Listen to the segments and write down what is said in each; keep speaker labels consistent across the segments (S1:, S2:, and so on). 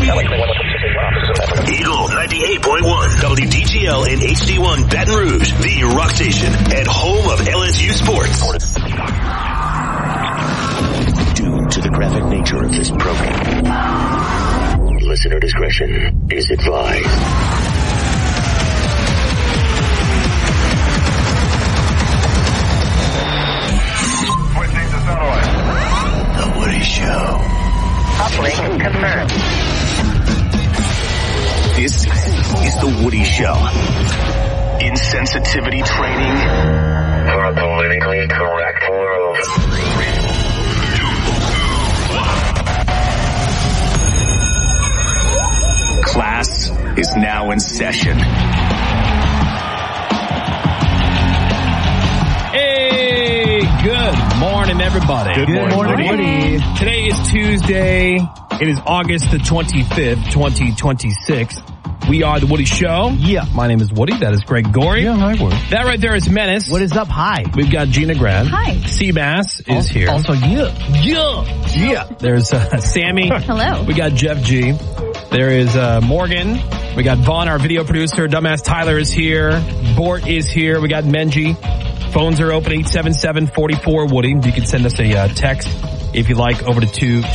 S1: Eagle 98.1, WDGL and HD1 Baton Rouge, the rock station and home of LSU sports. Due to the graphic nature of this program, listener discretion is advised. The Woody Show.
S2: Uplink confirmed.
S1: This is The Woody Show. Insensitivity training
S2: For a politically correct world.
S1: Class is now in session.
S3: Hey, good morning, everybody.
S4: Good morning, Woody.
S3: Today is Tuesday. It is August the 25th, 2026. We are The Woody Show.
S4: Yeah.
S3: My name is Woody. That is Greg Gorey.
S4: Yeah, hi, Woody.
S3: That right there is Menace.
S4: What is up? Hi.
S3: We've got Gina Grant.
S5: Hi.
S3: Seabass is here.
S4: Also, yeah.
S3: Yeah. There's Sammy.
S5: Hello.
S3: We got Jeff G. There is Morgan. We got Vaughn, our video producer. Dumbass Tyler is here. Bort is here. We got Menji. Phones are open, 877-44-WOODY. You can send us a text if you like over to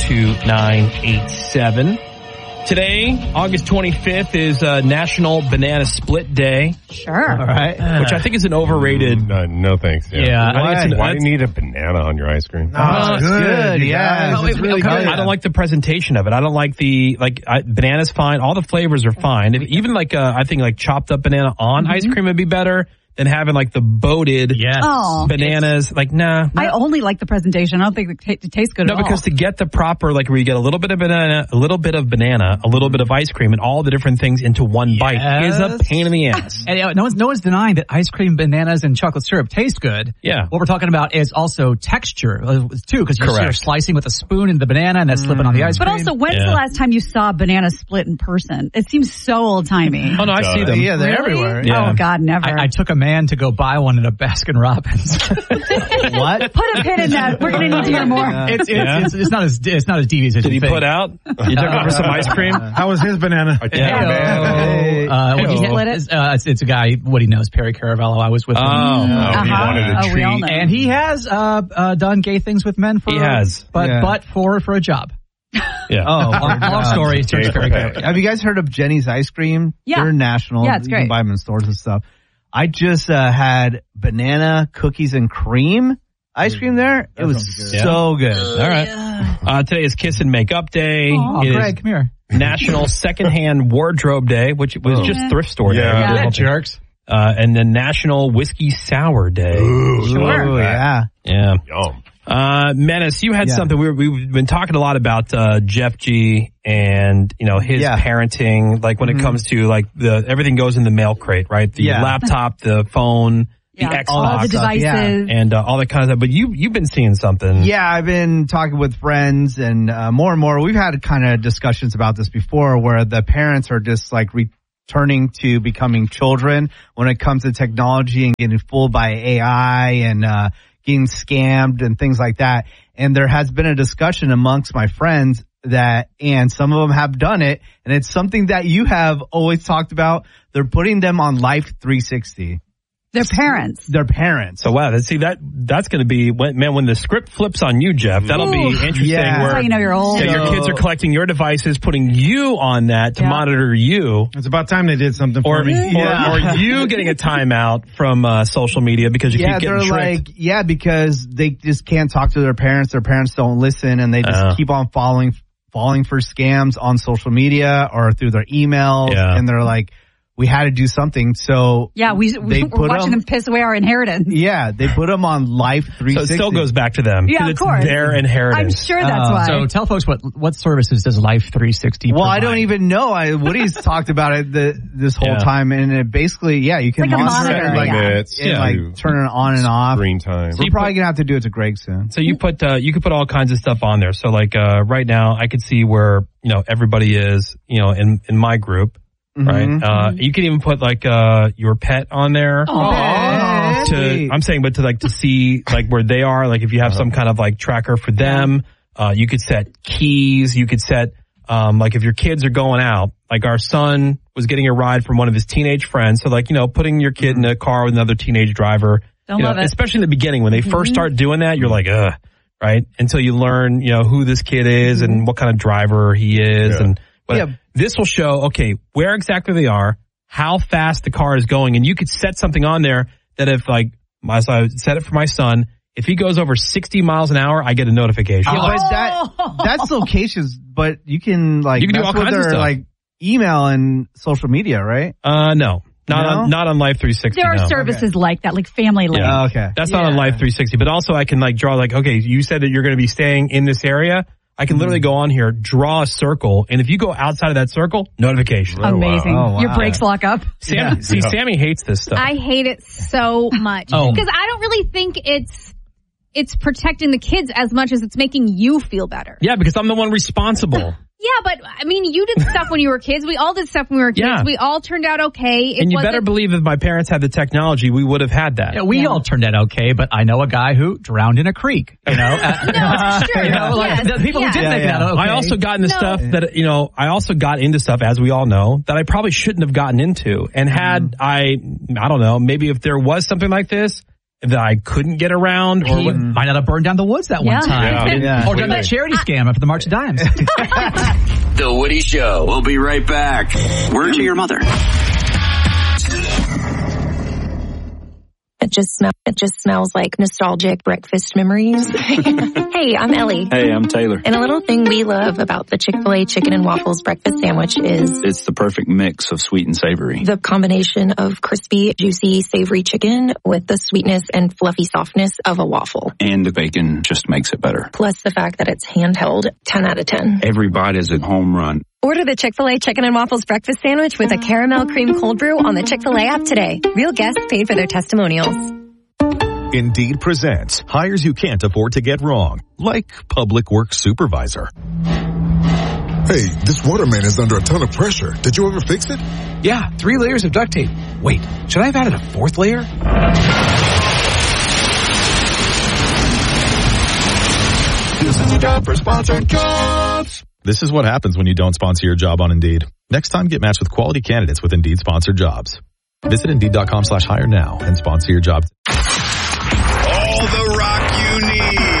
S3: 22987. Today, August 25th, is National Banana Split Day.
S5: Sure.
S4: All right.
S3: Which I think is an overrated...
S6: No thanks.
S4: Yeah.
S6: Why do you need a banana on your ice cream?
S4: Oh, it's good. Yeah.
S3: No,
S4: It's really good.
S3: I don't like the presentation of it. I don't like banana's fine. All the flavors are fine. Even I think chopped up banana on ice cream would be better than having the boated bananas. Nah.
S5: I only like the presentation. I don't think it tastes good at all.
S3: No, because to get the proper, where you get a little bit of banana, a little bit of ice cream, and all the different things into one bite is a pain in the ass.
S4: And no one's denying that ice cream, bananas, and chocolate syrup taste good.
S3: Yeah.
S4: What we're talking about is also texture, too, because you're slicing with a spoon in the banana and that's slipping on the ice cream.
S5: But also, when's the last time you saw a banana split in person? It seems so old-timey.
S3: Oh, no, I see them.
S4: Yeah, they're
S5: Really?
S4: everywhere.
S3: Yeah.
S5: Oh, God, never.
S4: I took a man to go buy one at a Baskin Robbins. What?
S5: Put a pin in that. We're going to need to hear more.
S4: It's not as devious as
S3: Did
S4: you
S3: he
S4: think.
S3: put out? You took over some ice cream?
S7: How was his banana?
S4: It's a guy, what he knows, Perry Caravello. I was with him.
S6: He wanted a treat.
S5: We all know.
S4: And he has done gay things with men for but for a job.
S3: Yeah.
S4: Long story. Search Perry Caravello.
S7: Have you guys heard of Jenny's Ice Cream?
S5: Yeah.
S7: They're national.
S5: Yeah, it's great.
S7: You can buy them in stores and stuff. I just had banana cookies and cream ice cream there. It was so good.
S3: All right. Today is Kiss and Makeup Day.
S4: Oh,
S3: It
S4: Greg,
S3: is
S4: come here.
S3: National Secondhand Wardrobe Day, which was just thrift store day.
S5: Yeah.
S4: Jerks.
S3: And then National Whiskey Sour Day.
S5: Sure.
S7: Oh, yeah.
S3: Yeah.
S6: Yum.
S3: Menace, you had something. We've been talking a lot about Jeff G and his parenting. When it comes to everything goes in the mail crate, right? The laptop, the phone, the Xbox,
S5: all the devices,
S3: and all that kind of stuff. But you've been seeing something.
S7: Yeah, I've been talking with friends and more and more. We've had kind of discussions about this before, where the parents are just returning to becoming children when it comes to technology and getting fooled by AI and getting scammed and things like that. And there has been a discussion amongst my friends and some of them have done it, and it's something that you have always talked about. They're putting them on Life 360.
S5: their parents.
S7: Their parents.
S3: So wow, that's going to be when the script flips on you, Jeff. That'll be interesting.
S7: Yeah.
S5: That's how you know you're old.
S3: Yeah, your kids are collecting your devices, putting you on that to monitor you.
S7: It's about time they did something for me.
S3: Or you getting a timeout from social media because you keep getting tricked.
S7: Because they just can't talk to their parents. Their parents don't listen, and they just keep on falling for scams on social media or through their emails.
S3: Yeah.
S7: And they're like, we had to do something. So
S5: we're watching them piss away our inheritance.
S7: Yeah, they put them on Life 360.
S3: So it still goes back to them.
S5: Yeah, of course.
S3: It's their inheritance.
S5: I'm sure that's why.
S4: So tell folks what services does Life 360
S7: Well,
S4: provide?
S7: I don't even know. Woody's talked about it this whole time, and it basically, you can
S5: Like a
S7: monitor it
S5: monitor,
S7: turn it on and off.
S6: Screen time.
S7: So we're probably gonna have to do it to Greg soon.
S3: So you could put all kinds of stuff on there. So right now I could see where everybody is in my group. Right. You can even put your pet on there. I'm saying, but to see where they are, if you have some kind of tracker for them, you could set keys, you could set like if your kids are going out, like our son was getting a ride from one of his teenage friends. So like, putting your kid in a car with another teenage driver, especially in the beginning when they first start doing that, you're like, ugh, right? Until you learn, who this kid is and what kind of driver he is. And this will show, okay, where exactly they are, how fast the car is going. And you could set something on there that if like, I set it for my son, if he goes over 60 miles an hour, I get a notification.
S7: But that's locations, but you can like
S3: do all kinds of stuff.
S7: Like email and social media, right?
S3: No. Not on Life 360.
S5: There are services like that, like Family Link.
S3: Yeah. Okay. That's not on Life 360, but also I can like draw like, okay, you said that you're going to be staying in this area. I can literally go on here, draw a circle, and if you go outside of that circle, notification.
S5: Amazing.
S7: Wow.
S5: Your brakes lock up.
S3: Sammy hates this stuff.
S8: I hate it so much. Because I don't really think it's protecting the kids as much as it's making you feel better.
S3: Yeah, because I'm the one responsible.
S8: Yeah, but I mean, you did stuff when you were kids. We all did stuff when we were kids. Yeah. We all turned out okay.
S3: And you better believe if my parents had the technology, we would have had that.
S4: Yeah, we all turned out okay, but I know a guy who drowned in a creek.
S8: No, it's true.
S4: The people who did make that okay.
S3: I also got into stuff that, I also got into stuff, as we all know, that I probably shouldn't have gotten into. And had I don't know, maybe if there was something like this, that I couldn't get around, or
S4: might not have burned down the woods that one time, or done that charity scam after the March of Dimes.
S1: The Woody Show. We'll be right back. Word to your mother.
S9: It just smells like nostalgic breakfast memories. Hey, I'm Ellie.
S10: Hey, I'm Taylor.
S9: And a little thing we love about the Chick-fil-A Chicken and Waffles breakfast sandwich is
S10: it's the perfect mix of sweet and savory.
S9: The combination of crispy, juicy, savory chicken with the sweetness and fluffy softness of a waffle.
S10: And the bacon just makes it better.
S9: Plus the fact that it's handheld, 10 out of 10.
S10: Every bite is a home run.
S11: Order the Chick-fil-A Chicken and Waffles breakfast sandwich with a caramel cream cold brew on the Chick-fil-A app today. Real guests paid for their testimonials.
S12: Indeed presents hires you can't afford to get wrong, like public works supervisor.
S13: Hey, this water main is under a ton of pressure. Did you ever fix it?
S14: Yeah, 3 layers of duct tape. Wait, should I have added a 4th layer?
S12: This is a job for sponsored jobs. This is what happens when you don't sponsor your job on Indeed. Next time, get matched with quality candidates with Indeed sponsored jobs. Visit Indeed.com/hire now and sponsor your job.
S1: All the rock you need.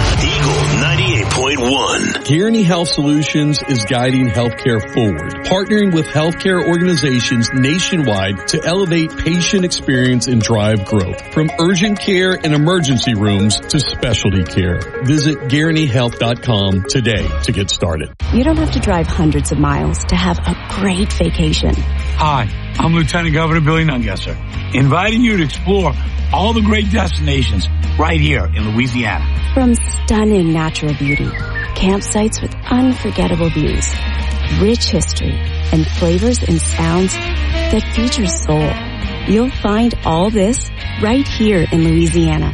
S1: Eagle 98.1.
S15: Guaranty Health Solutions is guiding healthcare forward, partnering with healthcare organizations nationwide to elevate patient experience and drive growth. From urgent care and emergency rooms to specialty care. Visit GuarantyHealth.com today to get started.
S16: You don't have to drive hundreds of miles to have a great vacation.
S17: Hi, I'm Lieutenant Governor Billy Nungesser, inviting you to explore all the great destinations right here in Louisiana.
S16: From stunning natural beauty, campsites with unforgettable views, rich history, and flavors and sounds that feature soul. You'll find all this right here in Louisiana.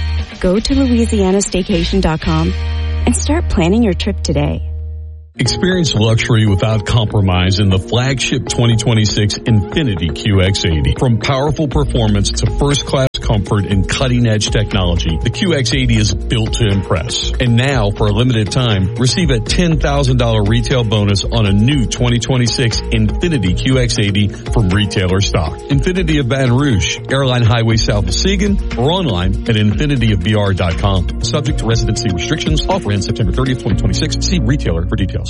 S16: Go to LouisianaStaycation.com and start planning your trip today.
S15: Experience luxury without compromise in the flagship 2026 Infiniti QX80. From powerful performance to first-class comfort and cutting-edge technology, the QX80 is built to impress. And now, for a limited time, receive a $10,000 retail bonus on a new 2026 Infiniti QX80 from retailer stock. Infiniti of Baton Rouge, Airline Highway south of Siegen, or online at infinityofbr.com. Subject to residency restrictions. Offer ends September 30th, 2026. See retailer for details.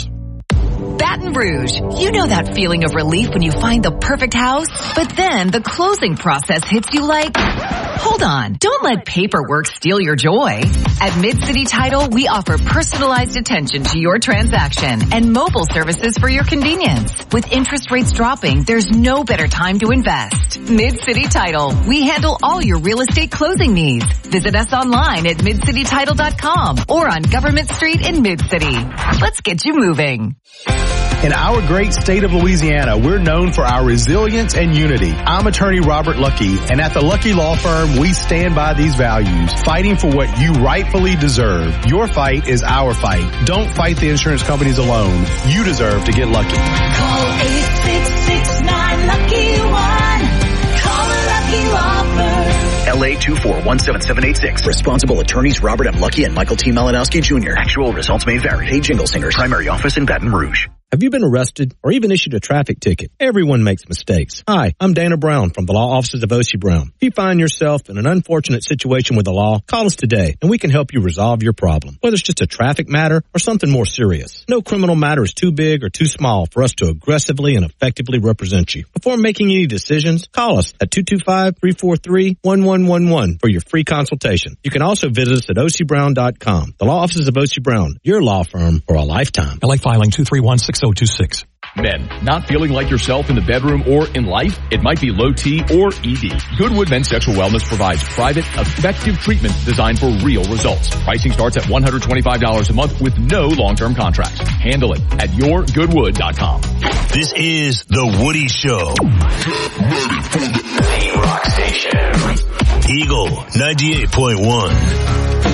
S18: Baton Rouge, you know that feeling of relief when you find the perfect house? But then the closing process hits you like, hold on, don't let paperwork steal your joy. At Mid-City Title, we offer personalized attention to your transaction and mobile services for your convenience. With interest rates dropping, there's no better time to invest. Mid-City Title, we handle all your real estate closing needs. Visit us online at midcitytitle.com or on Government Street in Mid-City. Let's get you moving.
S19: In our great state of Louisiana, we're known for our resilience and unity. I'm attorney Robert Lucky, and at the Lucky Law Firm, we stand by these values, fighting for what you rightfully deserve. Your fight is our fight. Don't fight the insurance companies alone. You deserve to get lucky.
S20: Call 866-9-LUCKY-1. Call a Lucky Law Firm.
S1: LA 2417786. Responsible attorneys Robert M. Lucky and Michael T. Malinowski Jr. Actual results may vary. Hey, Jingle Singers. Primary office in Baton Rouge.
S21: Have you been arrested or even issued a traffic ticket? Everyone makes mistakes. Hi, I'm Dana Brown from the law offices of O.C. Brown. If you find yourself in an unfortunate situation with the law, call us today and we can help you resolve your problem, whether it's just a traffic matter or something more serious. No criminal matter is too big or too small for us to aggressively and effectively represent you. Before making any decisions, call us at 225-343-1111 for your free consultation. You can also visit us at ocbrown.com. The law offices of O.C. Brown, your law firm for a lifetime.
S22: LA filing 231-6026.
S23: Men, not feeling like yourself in the bedroom or in life? It might be low T or ED. Goodwood Men's Sexual Wellness provides private, effective treatment designed for real results. Pricing starts at $125 a month with no long-term contracts. Handle it at yourgoodwood.com.
S1: This is The Woody Show. The Rock Station. Eagle 98.1.